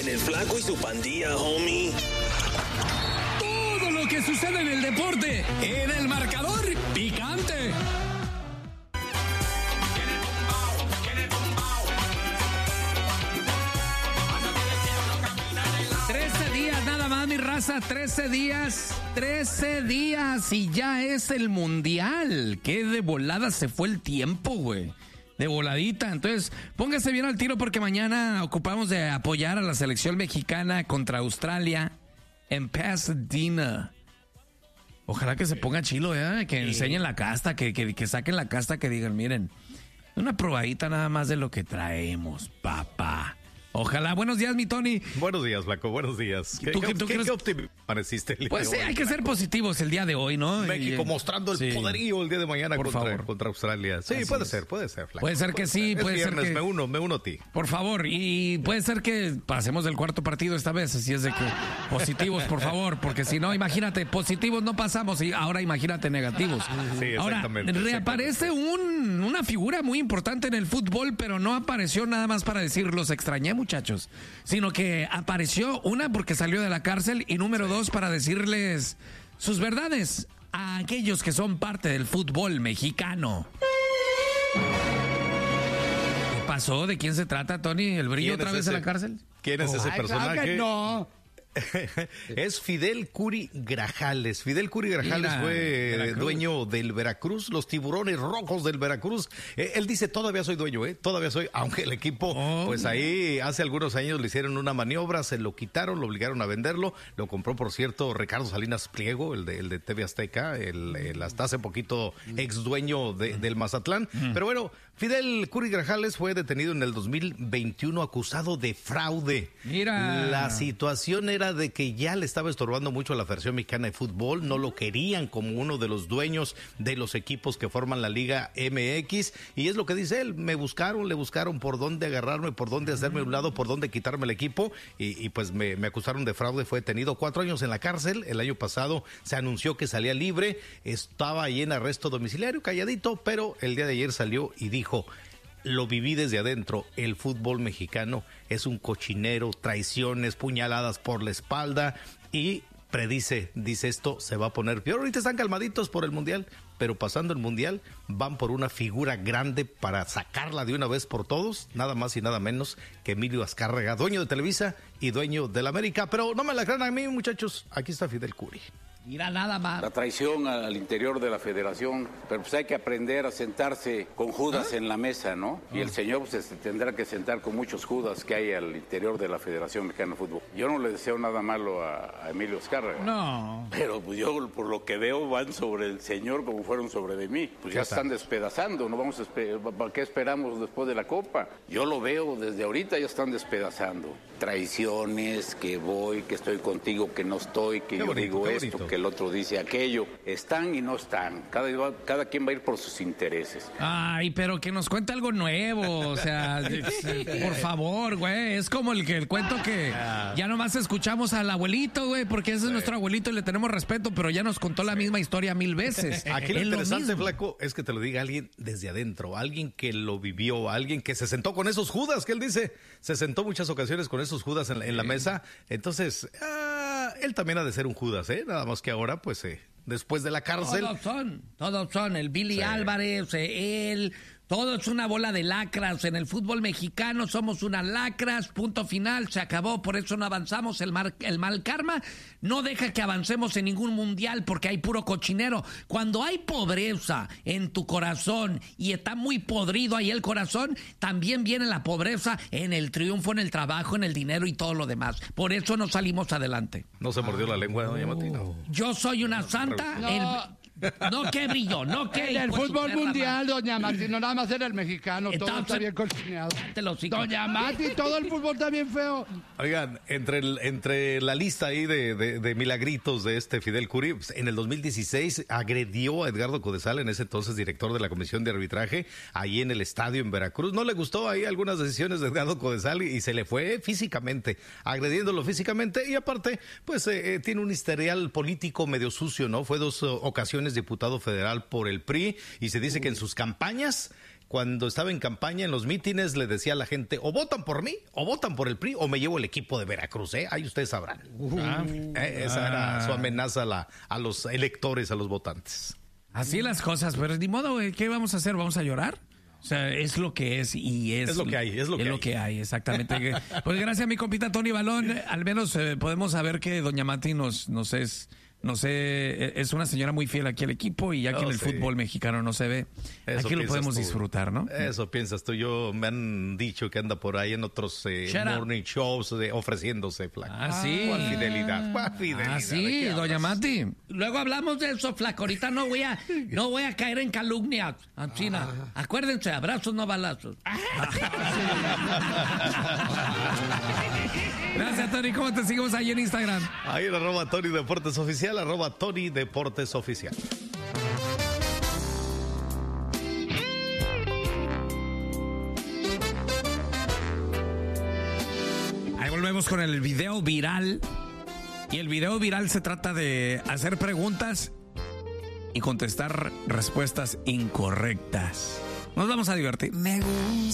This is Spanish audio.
En el Flaco y su pandilla, homie. Todo lo que sucede en el deporte, en el marcador picante. Nada más, mi raza, 13 días y ya es el mundial. Qué de volada se fue el tiempo, güey. De voladita. Entonces, póngase bien al tiro porque mañana ocupamos de apoyar a la selección mexicana contra Australia en Pasadena. Ojalá que se ponga chilo, que enseñen la casta, que saquen la casta, que digan, miren, una probadita nada más de lo que traemos, papá. Ojalá. Buenos días, mi Tony. Buenos días, Flaco. Buenos días. ¿Qué optimismo pareciste el día pues de hoy? Hay que ser positivos el día de hoy, ¿no? México mostrando el poderío el día de mañana contra Australia. Sí, puede ser, Flaco. Puede ser que sí, puede ser que... Me uno a ti. Por favor, y puede ser que pasemos del cuarto partido esta vez, así es de que positivos, por favor, porque si no, imagínate, positivos no pasamos y ahora imagínate negativos. Sí, exactamente. Ahora, reaparece una figura muy importante en el fútbol, pero no apareció nada más para decir los extrañé, muchachos, sino que apareció porque salió de la cárcel y número 2 para decirles sus verdades a aquellos que son parte del fútbol mexicano. ¿Qué pasó? ¿De quién se trata, Tony? ¿El Brillo otra vez en la cárcel? ¿Quién es ese personaje? Claro que no. Es Fidel Curi Grajales. Fidel Curi Grajales fue dueño del Veracruz, los Tiburones Rojos del Veracruz. Él dice, todavía soy dueño, todavía soy, aunque el equipo, pues ahí hace algunos años le hicieron una maniobra, se lo quitaron, lo obligaron a venderlo, lo compró, por cierto, Ricardo Salinas Pliego, el de TV Azteca, el hasta hace poquito ex dueño del Mazatlán. Pero bueno, Fidel Curi Grajales fue detenido en el 2021 acusado de fraude. Mira. La situación era de que ya le estaba estorbando mucho a la Federación Mexicana de Fútbol, no lo querían como uno de los dueños de los equipos que forman la Liga MX, y es lo que dice él, le buscaron por dónde agarrarme, por dónde hacerme a un lado, por dónde quitarme el equipo, y pues me acusaron de fraude. Fue detenido 4 años en la cárcel. El año pasado se anunció que salía libre, estaba ahí en arresto domiciliario, calladito, pero el día de ayer salió y dijo: lo viví desde adentro, el fútbol mexicano es un cochinero, traiciones, puñaladas por la espalda, y dice esto se va a poner peor. Ahorita están calmaditos por el Mundial, pero pasando el Mundial van por una figura grande para sacarla de una vez por todos, nada más y nada menos que Emilio Azcárraga, dueño de Televisa y dueño del América. Pero no me la crean a mí, muchachos, aquí está Fidel Curi. Mira, nada más. La traición al interior de la federación, pero pues hay que aprender a sentarse con Judas en la mesa, ¿no? Y el señor pues se tendrá que sentar con muchos Judas que hay al interior de la Federación Mexicana de Fútbol. Yo no le deseo nada malo a Emilio Azcárraga. No. Pero pues yo por lo que veo van sobre el señor como fueron sobre de mí. Pues ya están despedazando, no vamos ¿para qué esperamos después de la Copa? Yo lo veo desde ahorita, ya están despedazando. Traiciones, que voy, que estoy contigo, que no estoy, que yo digo esto, que el otro dice aquello. Están y no están. Cada quien va a ir por sus intereses. Ay, pero que nos cuente algo nuevo. O sea, por favor, güey. Es como el cuento que ya nomás escuchamos al abuelito, güey, porque ese es nuestro abuelito y le tenemos respeto, pero ya nos contó la misma historia 1000 veces. Aquí lo interesante, Flaco, es que te lo diga alguien desde adentro, alguien que lo vivió, alguien que se sentó con esos Judas, que él dice, se sentó muchas ocasiones con esos Judas en la mesa. Entonces, él también ha de ser un Judas, nada más que ahora, pues, después de la cárcel. Todos son, el Billy Álvarez, él, todo es una bola de lacras. En el fútbol mexicano somos unas lacras, punto final, se acabó, por eso no avanzamos. El mal karma no deja que avancemos en ningún mundial porque hay puro cochinero. Cuando hay pobreza en tu corazón y está muy podrido ahí el corazón, también viene la pobreza en el triunfo, en el trabajo, en el dinero y todo lo demás. Por eso no salimos adelante. No se mordió la lengua, doña Martina. Yo soy una santa. No que Brillo, no que... En el fútbol mundial, doña Mati, no nada más era el mexicano, todo está bien cocineado. Doña Mati, todo el fútbol está bien feo. Oigan, entre la lista ahí de milagritos de este Fidel Curi, pues, en el 2016 agredió a Edgardo Codesal, en ese entonces director de la Comisión de Arbitraje, ahí en el estadio en Veracruz. No le gustó ahí algunas decisiones de Edgardo Codesal y se le fue físicamente, agrediéndolo físicamente, y aparte, pues tiene un historial político medio sucio, ¿no? Fue 2 ocasiones diputado federal por el PRI, y se dice que en sus campañas cuando estaba en campaña, en los mítines, le decía a la gente, o votan por mí, o votan por el PRI, o me llevo el equipo de Veracruz, ahí ustedes sabrán. Esa era su amenaza a los electores, a los votantes. Así las cosas, pero ni modo, ¿qué vamos a hacer? ¿Vamos a llorar? O sea, es lo que es y es lo que hay, es lo que hay, exactamente. Pues gracias a mi compita Tony Balón, al menos podemos saber que doña Mati es una señora muy fiel aquí al equipo y ya que en el fútbol mexicano no se ve, eso aquí lo podemos disfrutar, ¿no? Eso piensas tú. Me han dicho que anda por ahí en otros morning shows ofreciéndose, flaco. Sí. ¿Cuál fidelidad? Sí, doña Mati. Luego hablamos de eso, flaco. Ahorita no voy a caer en calumnias. China. Acuérdense, abrazos no balazos. Gracias, Tony. ¿Cómo te seguimos ahí en Instagram? Ahí en @Tony Deportes Oficial, @Tony Deportes Oficial. Ahí volvemos con el video viral. Y el video viral se trata de hacer preguntas y contestar respuestas incorrectas. Nos vamos a divertir.